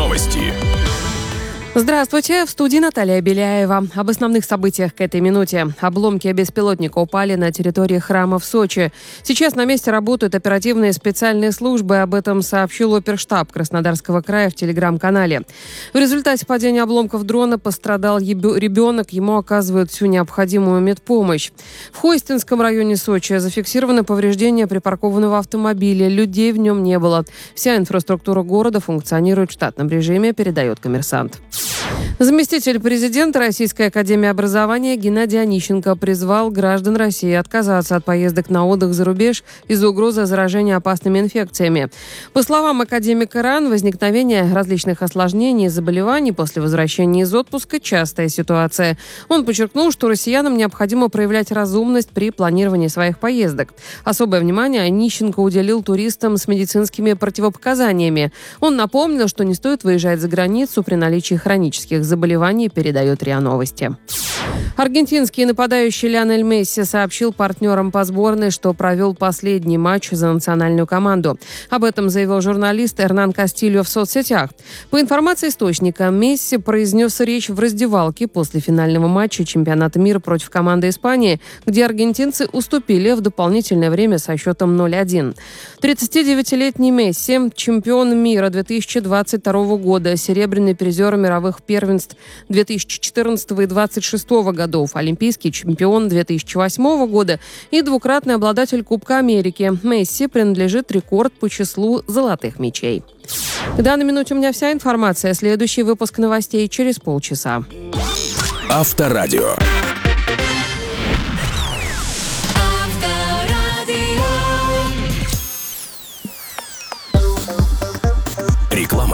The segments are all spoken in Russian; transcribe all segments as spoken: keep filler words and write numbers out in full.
Новости. Здравствуйте, в студии Наталья Беляева. Об основных событиях к этой минуте. Обломки беспилотника упали на территории храма в Сочи. Сейчас на месте работают оперативные специальные службы. Об этом сообщил оперштаб Краснодарского края в телеграм-канале. В результате падения обломков дрона пострадал ребенок. Ему оказывают всю необходимую медпомощь. В Хостинском районе Сочи зафиксированы повреждения припаркованного автомобиля. Людей в нем не было. Вся инфраструктура города функционирует в штатном режиме, передает «Коммерсант». Заместитель президента Российской академии образования Геннадий Онищенко призвал граждан России отказаться от поездок на отдых за рубеж из-за угрозы заражения опасными инфекциями. По словам академика РАН, возникновение различных осложнений и заболеваний после возвращения из отпуска – частая ситуация. Он подчеркнул, что россиянам необходимо проявлять разумность при планировании своих поездок. Особое внимание Онищенко уделил туристам с медицинскими противопоказаниями. Он напомнил, что не стоит выезжать за границу при наличии хронических заболеваний, передает РИА Новости. Аргентинский нападающий Лионель Месси сообщил партнерам по сборной, что провел последний матч за национальную команду. Об этом заявил журналист Эрнан Кастильо в соцсетях. По информации источника, Месси произнес речь в раздевалке после финального матча чемпионата мира против команды Испании, где аргентинцы уступили в дополнительное время со счетом ноль один. тридцатидевятилетний Месси, чемпион мира две тысячи двадцать второго года, серебряный призер мировых первенств две тысячи четырнадцатого и две тысячи двадцать шестого годов, олимпийский чемпион две тысячи восьмого года и двукратный обладатель Кубка Америки. Месси принадлежит рекорд по числу золотых мячей. К данной минуте у меня вся информация. Следующий выпуск новостей через полчаса. Авторадио. Реклама.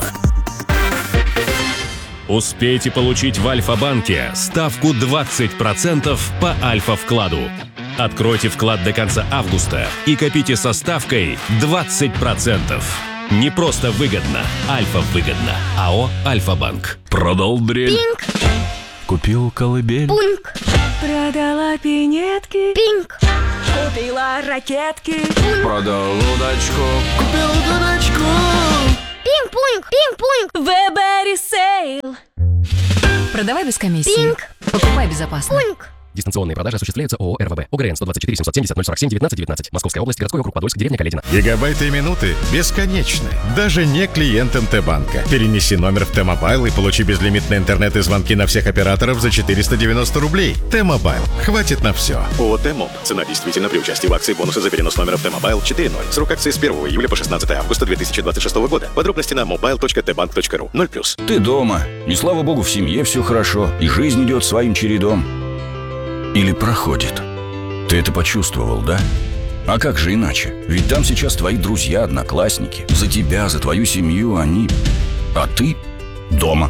Успейте получить в Альфа-банке ставку двадцать процентов по Альфа-вкладу. Откройте вклад до конца августа и копите со ставкой двадцать процентов. Не просто выгодно, Альфа-выгодно. АО «Альфа-банк». Продал дрель. Пинк. Купил колыбель. Пуньк. Продала пинетки. Пинк. Купила ракетки. Продал удочку. Купил дурачку. Пинг-пуньк. Пинг-пуньк. Вебери сейл. Продавай без комиссии. Пинк. Покупай безопасно. Пуньк. Дистанционные продажи осуществляются ООО «РВБ». ОГРН сто двадцать четыре семьсот семьдесят ноль сорок семь девятнадцать девятнадцать. Московская область, городской округ Подольск, деревня Каледина. Гигабайты и минуты бесконечны. Даже не клиентам Т-банка. Перенеси номер в Т-мобайл и получи безлимитный интернет и звонки на всех операторов за четыреста девяносто рублей. Т-мобайл. Хватит на все. ООО «Т-моб». Цена действительно при участии в акции бонусы за перенос номера в Т-мобайл четыре ноль. Срок акции с первого июля по шестнадцатое августа две тысячи двадцать шестого года. Подробности на мобайл точка тэ банк точка ру. ноль плюс. Ты дома. И слава богу, в семье все хорошо. И жизнь идет своим чередом. Или проходит. Ты это почувствовал, да? А как же иначе? Ведь там сейчас твои друзья, одноклассники. За тебя, за твою семью они... А ты дома.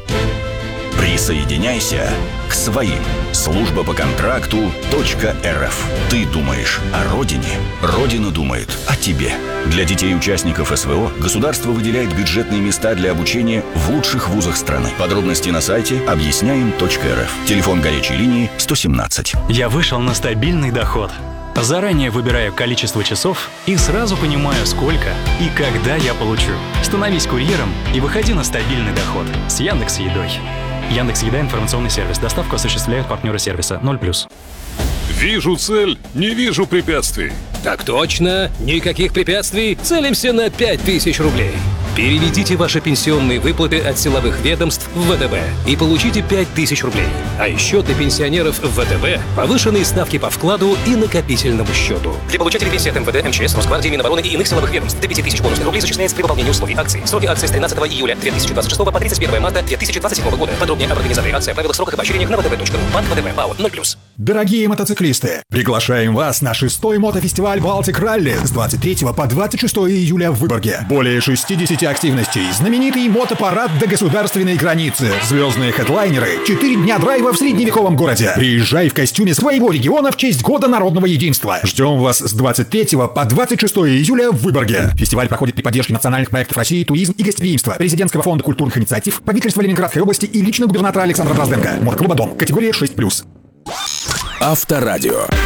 Присоединяйся к своим. Служба по контракту .рф. Ты думаешь о родине, Родина думает о тебе. Для детей-участников СВО государство выделяет бюджетные места для обучения в лучших вузах страны. Подробности на сайте объясняем точка эр эф. Телефон горячей линии сто семнадцать. Я вышел на стабильный доход. Заранее выбираю количество часов и сразу понимаю, сколько и когда я получу. Становись курьером и выходи на стабильный доход с Яндекс.Едой. Яндекс.Еда — информационный сервис. Доставку осуществляют партнеры сервиса ноль плюс. Вижу цель, не вижу препятствий. Так точно, никаких препятствий. Целимся на пять тысяч рублей. Переведите ваши пенсионные выплаты от силовых ведомств в вэ тэ бэ и получите пять тысяч рублей. А еще для пенсионеров в вэ тэ бэ повышенные ставки по вкладу и накопительному счету. Для получателей пенсии от эм вэ дэ, эм че эс, Росгвардии, Минобороны и иных силовых ведомств до пяти тысяч бонусных рублей зачисляется при выполнении условий акции. Сроки акции с тринадцатого июля две тысячи двадцать шестого по тридцать первое марта две тысячи двадцать седьмого года. Подробнее об организации акции, о правилах, сроках и поощрениях на вэ тэ бэ точка ру. Банк вэ тэ бэ, ПАО ноль плюс. Дорогие мотоциклисты, приглашаем вас на шестой мотофестиваль «Балтик Ралли» с двадцать третьего по двадцать шестое июля в Выборге. Более шестидесяти активностей, знаменитый мотопарад до государственной границы, звездные хедлайнеры, четыре дня драйва в средневековом городе. Приезжай в костюме своего региона в честь Года народного единства. Ждем вас с двадцать третьего по двадцать шестое июля в Выборге. Фестиваль проходит при поддержке национальных проектов России, туризм и гостеприимство, Президентского фонда культурных инициатив, правительства Ленинградской области и лично губернатора Александра Дрозденко. Мотоклуба «Дом». Категория шесть плюс. Авторадио.